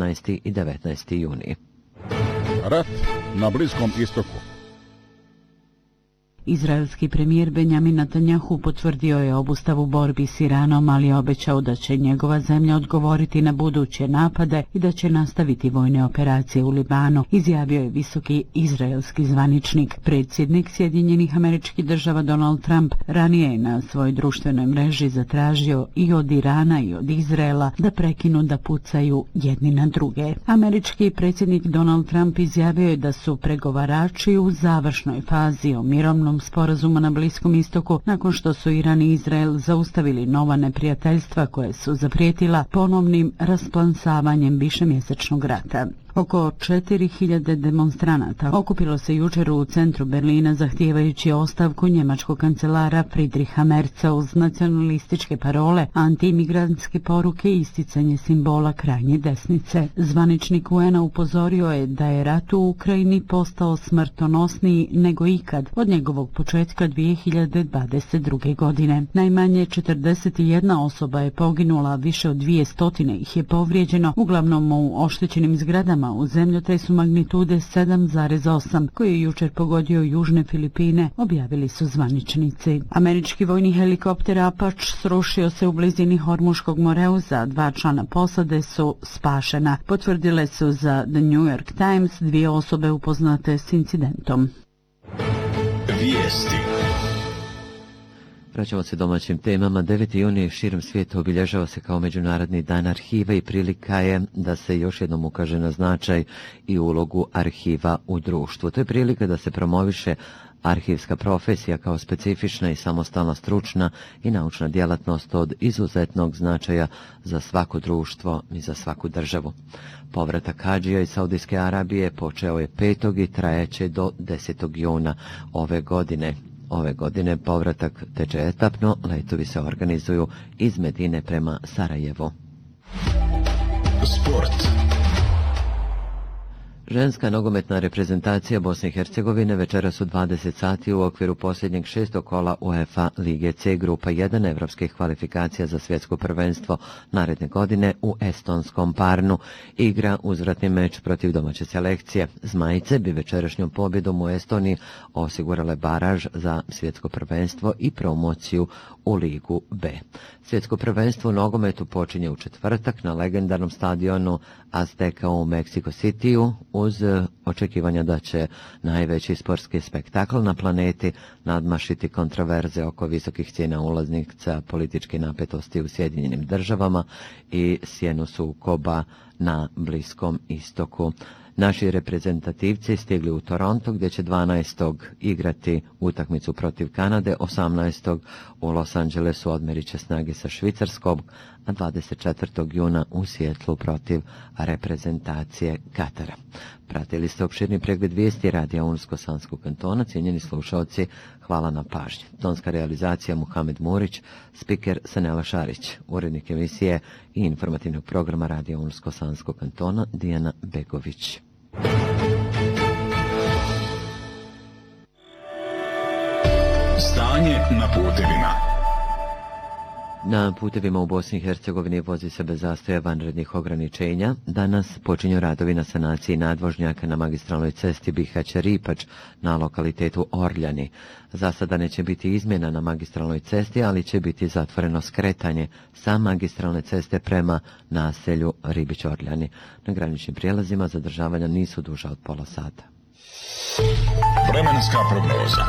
18. i 19. juni. Rat na Bliskom istoku. Izraelski premijer Benjamin Netanjahu potvrdio je obustavu borbi s Iranom, ali je obećao da će njegova zemlja odgovoriti na buduće napade i da će nastaviti vojne operacije u Libanu, izjavio je visoki izraelski zvaničnik. Predsjednik Sjedinjenih Američkih Država Donald Trump ranije je na svojoj društvenoj mreži zatražio i od Irana i od Izraela da prekinu da pucaju jedni na druge. Američki predsjednik Donald Trump izjavio je da su pregovarači u završnoj fazi o mirovnom sporazuma na Bliskom istoku nakon što su Iran i Izrael zaustavili nova neprijateljstva koje su zaprijetila ponovnim rasplamsavanjem višemjesečnog rata. Oko 4000 demonstranata okupilo se jučer u centru Berlina zahtijevajući ostavku njemačkog kancelara Friedricha Merza uz nacionalističke parole, antimigrantske poruke i isticanje simbola krajnje desnice. Zvaničnik UN-a upozorio je da je rat u Ukrajini postao smrtonosniji nego ikad od njegovog početka 2022. godine. Najmanje 41 osoba je poginula, više od 200 ih je povrijeđeno, uglavnom u oštećenim zgradama u zemljotresu magnitude 7,8 koji je jučer pogodio južne Filipine, objavili su zvaničnici. Američki vojni helikopter Apache srušio se u blizini Hormuškog Moreuza, 2 člana posade su spašena. Potvrdile su za The New York Times 2 osobe upoznate s incidentom. Vijesti. Vraćamo se domaćim temama. 9. juni širom svijeta obilježava se kao Međunarodni dan arhiva i prilika je da se još jednom ukaže na značaj i ulogu arhiva u društvu. To je prilika da se promoviše arhivska profesija kao specifična i samostalna stručna i naučna djelatnost od izuzetnog značaja za svako društvo i za svaku državu. Povratak hadžija iz Saudijske Arabije počeo je 5. i trajeće do 10. juna ove godine. Ove godine povratak teče etapno, letovi se organizuju iz Medine prema Sarajevu. Sport. Ženska nogometna reprezentacija Bosne i Hercegovine večeras u 20 sati u okviru posljednjeg 6. kola UEFA Lige C grupa 1 evropskih kvalifikacija za svjetsko prvenstvo naredne godine u estonskom Parnu igra uzvratni meč protiv domaće selekcije. Zmajice bi večerašnjom pobjedom u Estoniji osigurale baraž za svjetsko prvenstvo i promociju u Ligu B. Svjetsko prvenstvo u nogometu počinje u četvrtak na legendarnom stadionu Azteca u Mexico Cityu uz očekivanja da će najveći sportski spektakl na planeti nadmašiti kontroverze oko visokih cijena ulaznica, političke napetosti u Sjedinjenim Državama i sjenu sukoba na Bliskom istoku. Naši reprezentativci stigli u Toronto gdje će 12. igrati utakmicu protiv Kanade, 18. u Los Angelesu odmerit će snage sa Švicarskom, a 24. juna u Sijetlu protiv reprezentacije Katara. Pratili ste opširni pregled vijesti Radija Unsko-Sanskog kantona. Cijenjeni slušalci, hvala na pažnji. Tonska realizacija Muhamed Murić, spiker Sanela Šarić, urednik emisije i informativnog programa Radija Unsko-Sanskog kantona Dijana Begović. Stanje na putevima. Na putevima u Bosni i Hercegovini vozi se bez zastoja vanrednih ograničenja. Danas počinju radovi na sanaciji nadvožnjaka na magistralnoj cesti Bihać-Ripač na lokalitetu Orljani. Za sada neće biti izmjena na magistralnoj cesti, ali će biti zatvoreno skretanje sa magistralne ceste prema naselju Ribić-Orljani. Na graničnim prijelazima zadržavanja nisu duža od pola sata. Vremenska prognoza.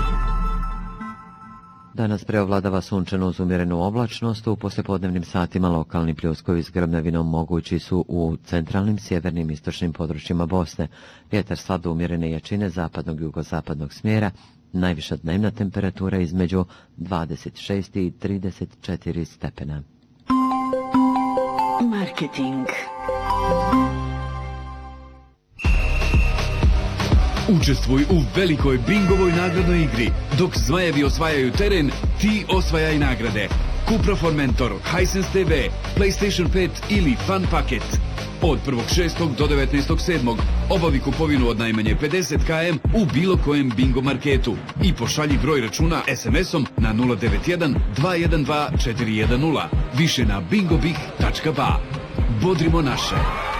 Danas preovladava sunčano uz umjerenu oblačnost, u poslijepodnevnim satima lokalni pljuskovi s grmljavinom mogući su u centralnim, sjevernim i istočnim područjima Bosne. Vjetar slab do umjerene jačine zapadnog i jugozapadnog smjera, najviša dnevna temperatura između 26 i 34 stepena. Marketing. Učestvuj u velikoj bingovoj nagradnoj igri. Dok zmajevi osvajaju teren, ti osvajaj nagrade. Cupra Formentor, Hisense TV, PlayStation 5 ili Fun Paket. Od 1.6. do 19.7. obavi kupovinu od najmanje 50 km u bilo kojem bingo marketu i pošalji broj računa SMS-om na 091 212 410. Više na bingobih.ba. Bodrimo naše.